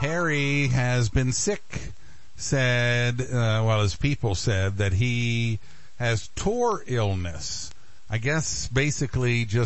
Harry has been sick, his people said that he has Tor illness. I guess basically just